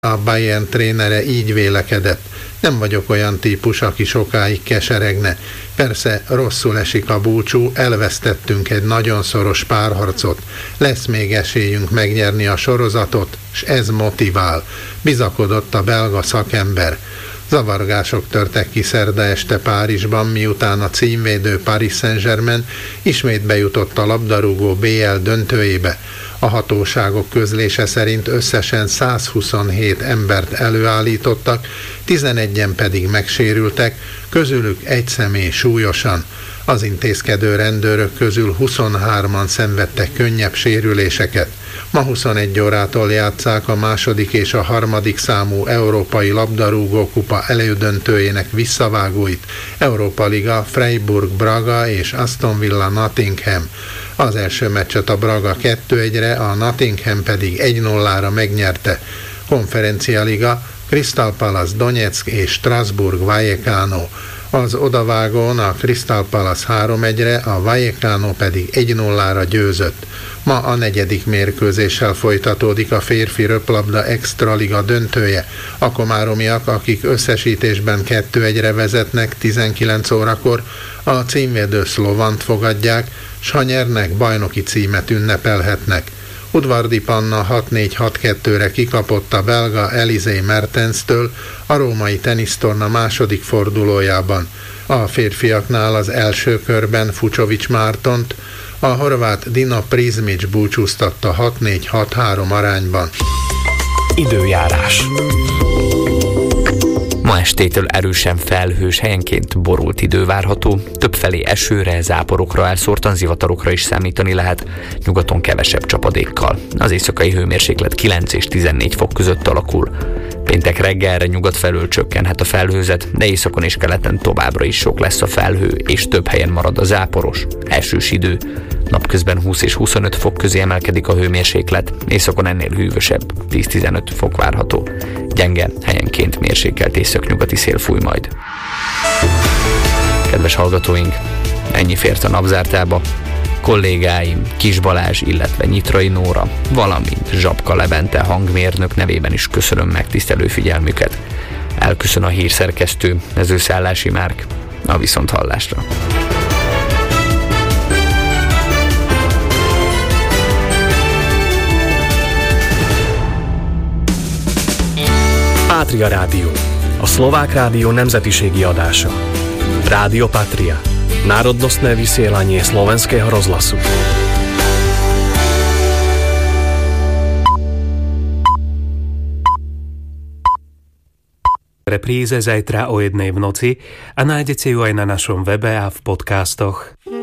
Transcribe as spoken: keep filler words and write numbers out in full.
A Bayern trénere így vélekedett. Nem vagyok olyan típus, aki sokáig keseregne. Persze rosszul esik a búcsú, elvesztettünk egy nagyon szoros párharcot. Lesz még esélyünk megnyerni a sorozatot, s ez motivál. Bizakodott a belga szakember. Zavargások törtek ki szerda este Párizsban, miután a címvédő Paris Saint-Germain ismét bejutott a labdarúgó bé el döntőjébe. A hatóságok közlése szerint összesen százhuszonhét embert előállítottak, tizenegyen pedig megsérültek, közülük egy személy súlyosan. Az intézkedő rendőrök közül huszonhárman szenvedtek könnyebb sérüléseket. Ma huszonegy órától játsszák a második és a harmadik számú Európai Labdarúgó-kupa elődöntőjének visszavágóit. Európa Liga, Freiburg Braga és Aston Villa Nottingham. Az első meccset a Braga kettő egyre, a Nottingham pedig egy nullára megnyerte. Konferencia Liga, Crystal Palace Donetsk és Strasbourg Vallecano. Az odavágón a Crystal Palace három egyre, a Vallecano pedig egy nullára győzött. Ma a negyedik mérkőzéssel folytatódik a férfi röplabda extraliga döntője. A komáromiak, akik összesítésben kettő egyre vezetnek tizenkilenc órakor, a címvédő Szlovant fogadják, s ha nyernek, bajnoki címet ünnepelhetnek. Udvardi Panna hat négy hat kettőre kikapott a belga Elizé Mertenstől a római tenisztorna második fordulójában. A férfiaknál az első körben Fucsovics Mártont, a horvát Dino Prizmic búcsúztatta hat négy hat három arányban. Időjárás. Ma estétől erősen felhős, helyenként borult idő várható, többfelé esőre, záporokra, elszórtan zivatarokra is számítani lehet, nyugaton kevesebb csapadékkal. Az éjszakai hőmérséklet kilenc és tizennégy fok között alakul. Péntek reggelre nyugat felől csökkenhet a felhőzet, de északon és keleten továbbra is sok lesz a felhő, és több helyen marad a záporos, esős idő. Napközben húsz és huszonöt fok közé emelkedik a hőmérséklet, északon ennél hűvösebb, tíz-tizenöt fok várható. Gyenge, helyenként mérsékelt északnyugati szél fúj majd. Kedves hallgatóink, ennyi fért a napzártába. Kollégáim Kis Balázs, illetve Nyitrai Nóra, valamint Zsapka Levente hangmérnök nevében is köszönöm megtisztelő figyelmüket. Elköszön a hírszerkesztő, Mezőszállási Márk, a viszonthallásra. Pátria Rádió, a szlovák rádió nemzetiségi adása. Rádio Patria, národnostné vysielanie slovenského rozhlasu. Repríze zajtra o jednej v noci a nájdete ju aj na našom webe a v podcastoch.